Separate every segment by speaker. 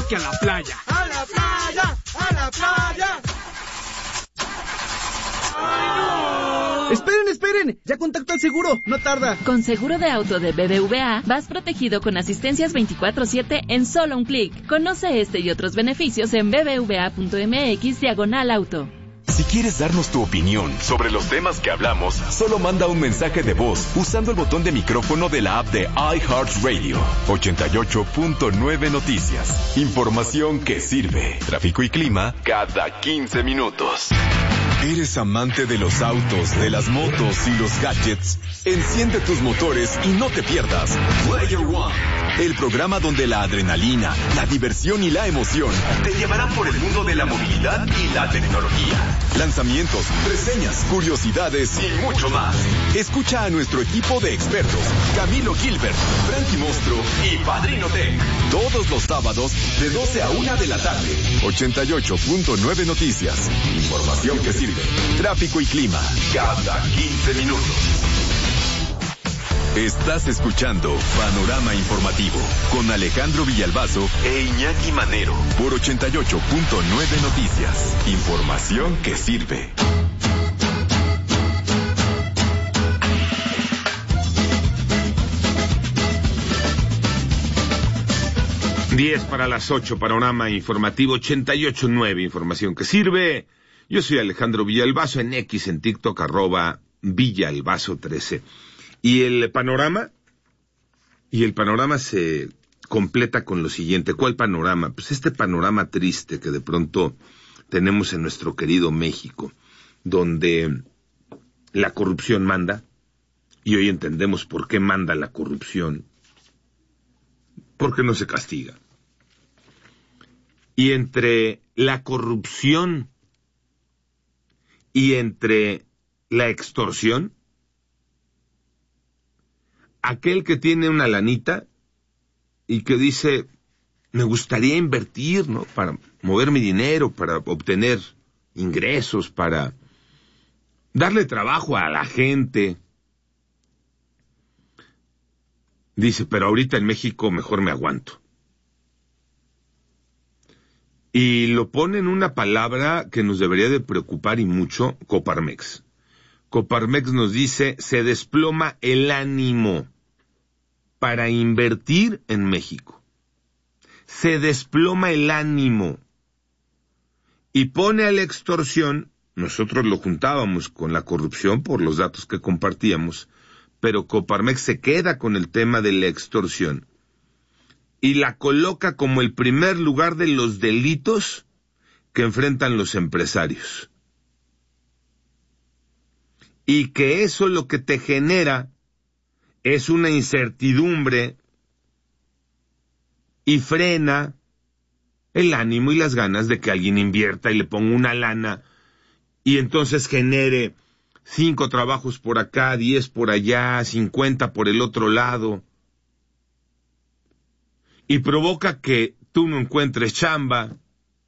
Speaker 1: que a la playa.
Speaker 2: ¡A la playa! ¡A la playa! ¡Ay, no!
Speaker 3: ¡Esperen! Ya contacto al seguro, no tarda.
Speaker 4: Con seguro de auto de BBVA, vas protegido con asistencias 24/7 en solo un clic. Conoce este y otros beneficios en bbva.mx/auto.
Speaker 5: Si quieres darnos tu opinión sobre los temas que hablamos, solo manda un mensaje de voz usando el botón de micrófono de la app de iHeartRadio. 88.9 Noticias. Información que sirve. Tráfico y clima cada 15 minutos. ¿Eres amante de los autos, de las motos y los gadgets? Enciende tus motores y no te pierdas Player One, el programa donde la adrenalina, la diversión y la emoción te llevarán por el mundo de la movilidad y la tecnología. Lanzamientos, reseñas, curiosidades y mucho más. Escucha a nuestro equipo de expertos, Camilo Gilbert, Frankie Mostro y Padrino Tech, todos los sábados de 12 a 1 de la tarde. 88.9 Noticias. Información que sirve. Tráfico y clima cada 15 minutos. Estás escuchando Panorama Informativo con Alejandro Villalbazo e Iñaki Manero por 88.9 Noticias. Información que sirve.
Speaker 6: Diez para las 8, Panorama Informativo 88.9, información que sirve. Yo soy Alejandro Villalbazo, en X, en TikTok, @Villalbazo13. Y el panorama se completa con lo siguiente. ¿Cuál panorama? Pues este panorama triste que de pronto tenemos en nuestro querido México, donde la corrupción manda, y hoy entendemos por qué manda la corrupción, porque no se castiga. Y entre la corrupción y entre la extorsión, aquel que tiene una lanita y que dice, me gustaría invertir, ¿no?, para mover mi dinero, para obtener ingresos, para darle trabajo a la gente. Dice, pero ahorita en México mejor me aguanto. Y lo pone en una palabra que nos debería de preocupar y mucho, Coparmex. Coparmex nos dice, se desploma el ánimo para invertir en México. Se desploma el ánimo. Y pone a la extorsión, nosotros lo juntábamos con la corrupción por los datos que compartíamos, pero Coparmex se queda con el tema de la extorsión y la coloca como el primer lugar de los delitos que enfrentan los empresarios. Y que eso lo que te genera es una incertidumbre y frena el ánimo y las ganas de que alguien invierta y le ponga una lana y entonces genere 5 trabajos por acá, 10 por allá, 50 por el otro lado, y provoca que tú no encuentres chamba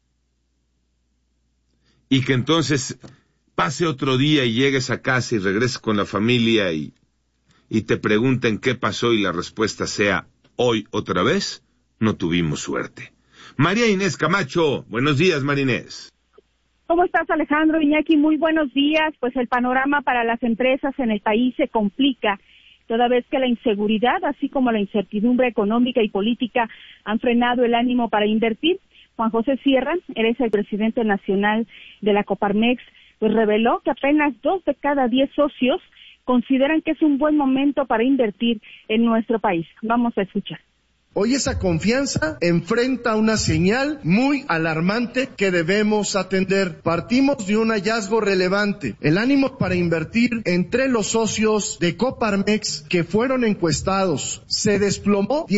Speaker 6: y que entonces pase otro día y llegues a casa y regreses con la familia y te pregunten qué pasó y la respuesta sea, hoy otra vez no tuvimos suerte. María Inés Camacho, buenos días, María Inés.
Speaker 7: ¿Cómo estás, Alejandro? Iñaki, muy buenos días. Pues el panorama para las empresas en el país se complica, toda vez que la inseguridad, así como la incertidumbre económica y política, han frenado el ánimo para invertir. Juan José Sierra, eres el presidente nacional de la Coparmex, pues reveló que apenas 2 de cada 10 socios consideran que es un buen momento para invertir en nuestro país. Vamos a escuchar.
Speaker 8: Hoy esa confianza enfrenta una señal muy alarmante que debemos atender. Partimos de un hallazgo relevante. El ánimo para invertir entre los socios de Coparmex que fueron encuestados se desplomó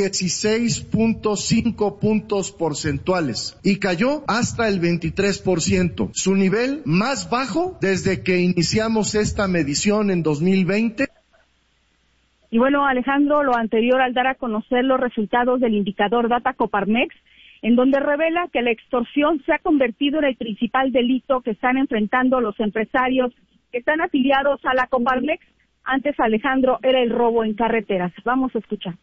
Speaker 8: 16.5 puntos porcentuales y cayó hasta el 23%, su nivel más bajo desde que iniciamos esta medición en 2020.
Speaker 7: Y bueno, Alejandro, lo anterior al dar a conocer los resultados del indicador Data Coparmex, en donde revela que la extorsión se ha convertido en el principal delito que están enfrentando los empresarios que están afiliados a la Coparmex. Antes, Alejandro, era el robo en carreteras. Vamos a escuchar.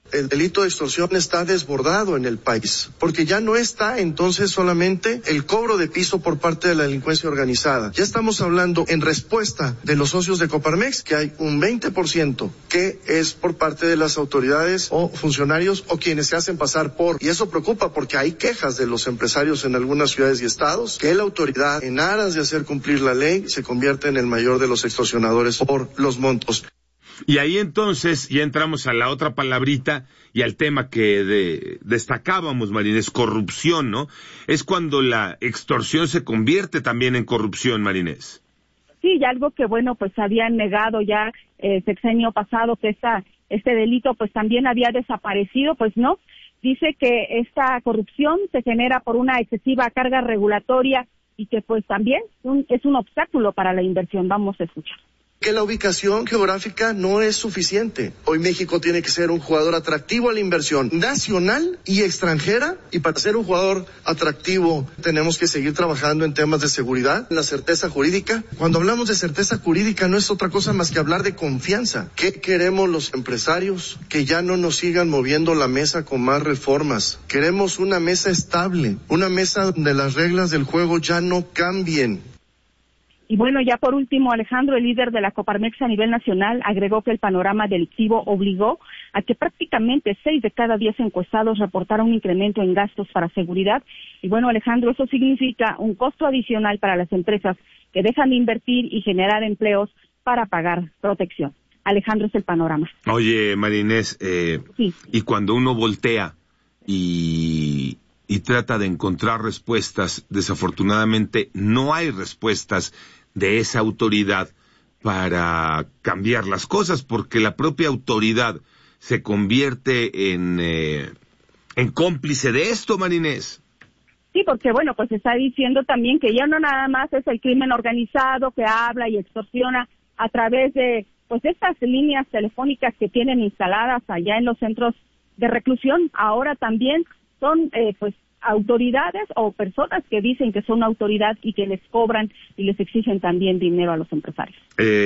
Speaker 8: El delito de extorsión está desbordado en el país, porque ya no está entonces solamente el cobro de piso por parte de la delincuencia organizada. Ya estamos hablando en respuesta de los socios de Coparmex que hay un 20% que es por parte de las autoridades o funcionarios o quienes se hacen pasar por. Y eso preocupa porque hay quejas de los empresarios en algunas ciudades y estados que la autoridad, en aras de hacer cumplir la ley, se convierte en el mayor de los extorsionadores por los montos.
Speaker 6: Y ahí entonces ya entramos a la otra palabrita y al tema que destacábamos, Marinés, corrupción, ¿no? Es cuando la extorsión se convierte también en corrupción, Marinés.
Speaker 7: Sí, y algo que, bueno, pues habían negado ya sexenio pasado que este delito pues también había desaparecido, pues no. Dice que esta corrupción se genera por una excesiva carga regulatoria y que pues también es un obstáculo para la inversión. Vamos a escuchar.
Speaker 8: Que la ubicación geográfica no es suficiente. Hoy México tiene que ser un jugador atractivo a la inversión nacional y extranjera, y para ser un jugador atractivo tenemos que seguir trabajando en temas de seguridad, la certeza jurídica. Cuando hablamos de certeza jurídica no es otra cosa más que hablar de confianza. ¿Qué queremos los empresarios? Que ya no nos sigan moviendo la mesa con más reformas. Queremos una mesa estable, una mesa donde las reglas del juego ya no cambien.
Speaker 7: Y bueno, ya por último, Alejandro, el líder de la Coparmex a nivel nacional, agregó que el panorama delictivo obligó a que prácticamente 6 de cada 10 encuestados reportaron un incremento en gastos para seguridad. Y bueno, Alejandro, eso significa un costo adicional para las empresas que dejan de invertir y generar empleos para pagar protección. Alejandro, es el panorama.
Speaker 6: Oye, Marinés,
Speaker 7: sí.
Speaker 6: Y cuando uno voltea y trata de encontrar respuestas, desafortunadamente no hay respuestas de esa autoridad para cambiar las cosas, porque la propia autoridad se convierte en cómplice de esto, Marinés.
Speaker 7: Sí, porque bueno, pues se está diciendo también que ya no nada más es el crimen organizado que habla y extorsiona a través de pues estas líneas telefónicas que tienen instaladas allá en los centros de reclusión, ahora también son pues autoridades o personas que dicen que son autoridad y que les cobran y les exigen también dinero a los empresarios.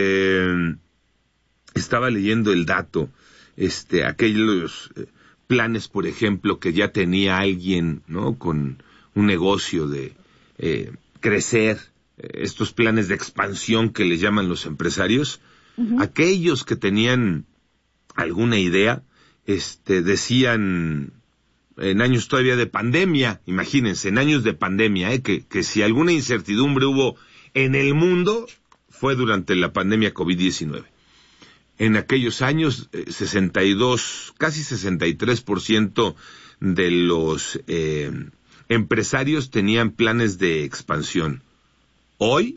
Speaker 6: Estaba leyendo el dato, aquellos planes, por ejemplo, que ya tenía alguien, ¿no? Con un negocio de crecer, estos planes de expansión que les llaman los empresarios, aquellos que tenían alguna idea, decían en años todavía de pandemia, imagínense, en años de pandemia, que si alguna incertidumbre hubo en el mundo, fue durante la pandemia COVID-19. En aquellos años, 62, casi 63% de los empresarios tenían planes de expansión. Hoy,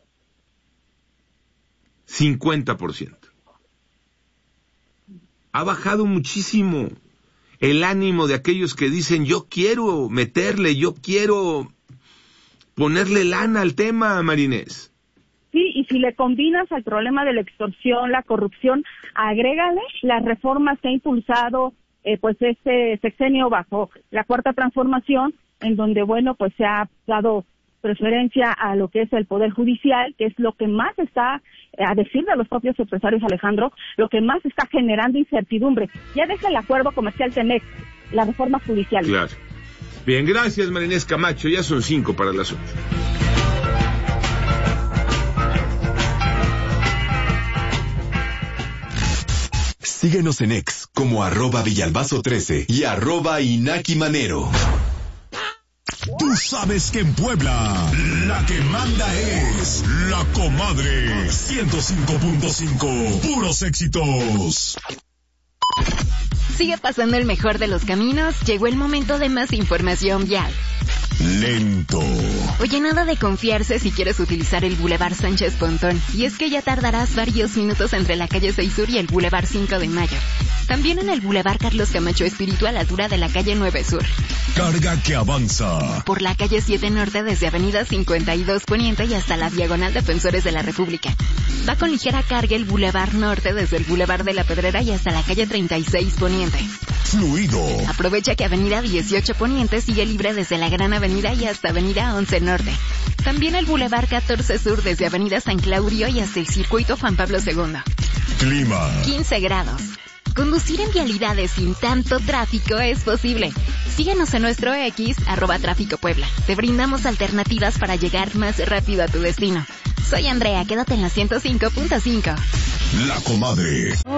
Speaker 6: 50%. Ha bajado muchísimo el ánimo de aquellos que dicen, yo quiero meterle, yo quiero ponerle lana al tema, Marinés.
Speaker 7: Sí, y si le combinas al problema de la extorsión, la corrupción, agrégale las reformas que ha impulsado pues este sexenio bajo la Cuarta Transformación, en donde, bueno, pues se ha dado preferencia a lo que es el Poder Judicial, que es lo que más está, a decir de los propios empresarios, Alejandro, lo que más está generando incertidumbre. Ya deja el acuerdo comercial TEMEC, la reforma judicial.
Speaker 6: Claro. Bien, gracias, Marinés Camacho. Ya son 5 para las 8.
Speaker 5: Síguenos en X como @Villalbazo13 y @InakiManero.
Speaker 1: Tú sabes que en Puebla la que manda es La Comadre 105.5, puros éxitos.
Speaker 9: Sigue pasando el mejor de los caminos, llegó el momento de más información vial.
Speaker 1: Lento.
Speaker 9: Oye, nada de confiarse si quieres utilizar el Boulevard Sánchez Pontón, y es que ya tardarás varios minutos entre la calle 6 Sur y el Boulevard 5 de Mayo. También en el Boulevard Carlos Camacho Espíritu a la altura de la calle 9 Sur.
Speaker 1: Carga que avanza.
Speaker 9: Por la calle 7 Norte desde Avenida 52 Poniente y hasta la Diagonal Defensores de la República. Va con ligera carga el Boulevard Norte desde el Boulevard de la Pedrera y hasta la calle 36 Poniente.
Speaker 1: Fluido.
Speaker 9: Aprovecha que Avenida 18 Poniente sigue libre desde la Gran Avenida y hasta Avenida 11 Norte. También el Boulevard 14 Sur desde Avenida San Claudio y hasta el Circuito Juan Pablo II.
Speaker 1: Clima.
Speaker 9: 15 grados. Conducir en vialidades sin tanto tráfico es posible. Síguenos en nuestro X, @Tráfico Puebla. Te brindamos alternativas para llegar más rápido a tu destino. Soy Andrea, quédate en la 105.5.
Speaker 1: La Comadre.